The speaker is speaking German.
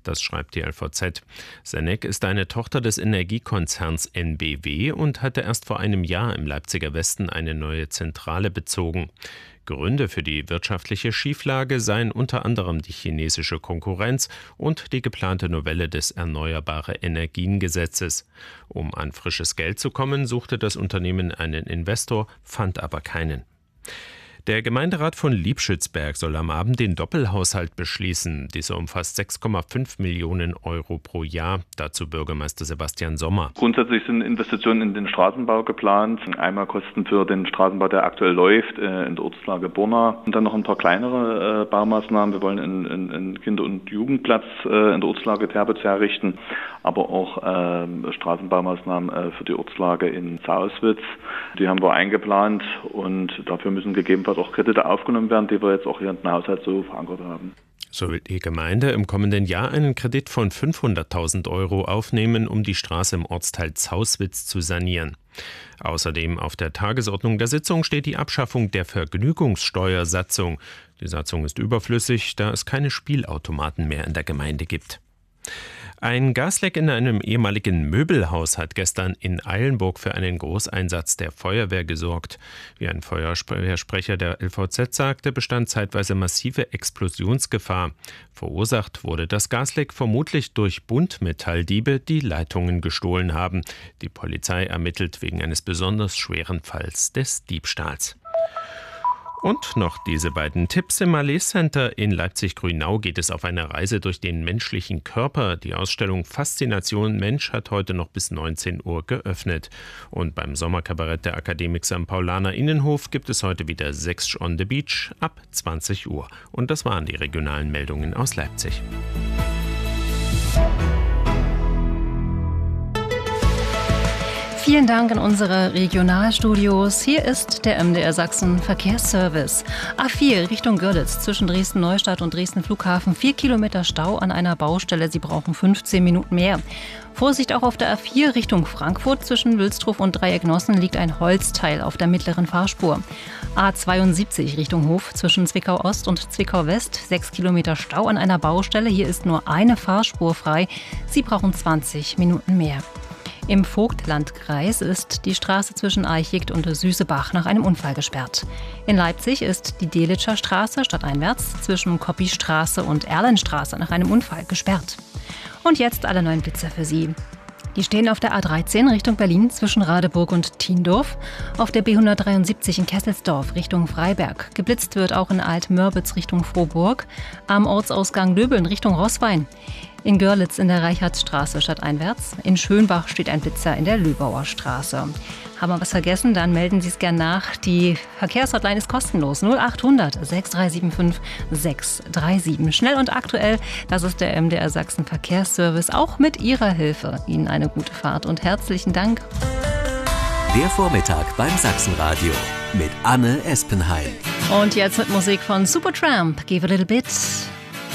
Das schreibt die LVZ. Senec ist eine Tochter des Energiekonzerns NBW und hatte erst vor einem Jahr im Leipziger Westen eine neue Zentrale bezogen. Gründe für die wirtschaftliche Schieflage seien unter anderem die chinesische Konkurrenz und die geplante Novelle des Erneuerbare-Energien-Gesetzes. Um an frisches Geld zu kommen, suchte das Unternehmen einen Investor, fand aber keinen. Der Gemeinderat von Liebschützberg soll am Abend den Doppelhaushalt beschließen. Dieser umfasst 6,5 Millionen Euro pro Jahr. Dazu Bürgermeister Sebastian Sommer. Grundsätzlich sind Investitionen in den Straßenbau geplant. Einmal Kosten für den Straßenbau, der aktuell läuft, in der Ortslage Borna. Und dann noch ein paar kleinere Baumaßnahmen. Wir wollen einen Kinder- und Jugendplatz in der Ortslage Terbitz herrichten, aber auch Straßenbaumaßnahmen für die Ortslage in Sauswitz. Die haben wir eingeplant und dafür müssen gegebenenfalls auch Kredite aufgenommen werden, die wir jetzt auch hier in den Haushalt so verankert haben. So will die Gemeinde im kommenden Jahr einen Kredit von 500.000 Euro aufnehmen, um die Straße im Ortsteil Zauswitz zu sanieren. Außerdem auf der Tagesordnung der Sitzung steht die Abschaffung der Vergnügungssteuersatzung. Die Satzung ist überflüssig, da es keine Spielautomaten mehr in der Gemeinde gibt. Ein Gasleck in einem ehemaligen Möbelhaus hat gestern in Eilenburg für einen Großeinsatz der Feuerwehr gesorgt. Wie ein Feuerwehrsprecher der LVZ sagte, bestand zeitweise massive Explosionsgefahr. Verursacht wurde das Gasleck vermutlich durch Buntmetalldiebe, die Leitungen gestohlen haben. Die Polizei ermittelt wegen eines besonders schweren Falls des Diebstahls. Und noch diese beiden Tipps. Im Malé Center in Leipzig-Grünau geht es auf eine Reise durch den menschlichen Körper. Die Ausstellung Faszination Mensch hat heute noch bis 19 Uhr geöffnet. Und beim Sommerkabarett der Akademix am Paulaner Innenhof gibt es heute wieder Sächsisch on the Beach ab 20 Uhr. Und das waren die regionalen Meldungen aus Leipzig. Vielen Dank an unsere Regionalstudios. Hier ist der MDR Sachsen Verkehrsservice. A4 Richtung Görlitz zwischen Dresden-Neustadt und Dresden-Flughafen. 4 Kilometer Stau an einer Baustelle. Sie brauchen 15 Minuten mehr. Vorsicht auch auf der A4 Richtung Frankfurt. Zwischen Wülstrow und Dreiecknossen liegt ein Holzteil auf der mittleren Fahrspur. A72 Richtung Hof zwischen Zwickau-Ost und Zwickau-West. 6 Kilometer Stau an einer Baustelle. Hier ist nur eine Fahrspur frei. Sie brauchen 20 Minuten mehr. Im Vogtlandkreis ist die Straße zwischen Eichigt und Süßebach nach einem Unfall gesperrt. In Leipzig ist die Delitscher Straße stadteinwärts zwischen Koppistraße und Erlenstraße nach einem Unfall gesperrt. Und jetzt alle neuen Blitzer für Sie. Die stehen auf der A13 Richtung Berlin zwischen Radeburg und Thiendorf, auf der B173 in Kesselsdorf Richtung Freiberg. Geblitzt wird auch in Alt-Mörbitz Richtung Frohburg, am Ortsausgang Döbeln Richtung Roßwein. In Görlitz in der Reichertsstraße stadteinwärts. In Schönbach steht ein Blitzer in der Löbauer Straße. Haben wir was vergessen, dann melden Sie es gern nach. Die Verkehrshotline ist kostenlos. 0800 6375 637. Schnell und aktuell, das ist der MDR Sachsen Verkehrsservice. Auch mit Ihrer Hilfe. Ihnen eine gute Fahrt und herzlichen Dank. Der Vormittag beim Sachsenradio mit Anne Espenheim. Und jetzt mit Musik von Supertramp. Give a little bit.